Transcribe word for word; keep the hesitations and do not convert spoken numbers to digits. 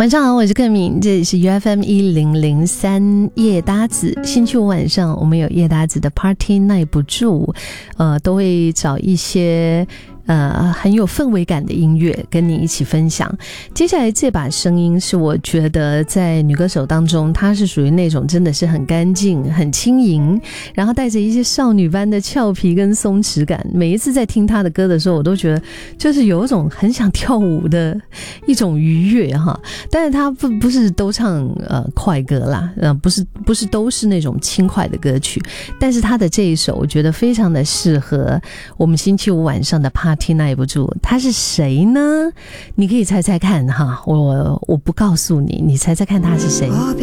晚上好，我是克敏，这里是 U F M 一零零三夜搭子。星期五晚上我们有夜搭子的 Party 耐不住，呃，都会找一些呃很有氛围感的音乐跟你一起分享。接下来这把声音是我觉得在女歌手当中，她是属于那种真的是很干净很轻盈，然后带着一些少女般的俏皮跟松弛感。每一次在听她的歌的时候，我都觉得就是有一种很想跳舞的一种愉悦哈。但是她不不是都唱呃快歌啦，呃不是不是都是那种轻快的歌曲，但是她的这一首我觉得非常的适合我们星期五晚上的 Party 耐不住。她是谁呢？你可以猜猜看哈，我我不告诉你，你猜猜看她是谁。 我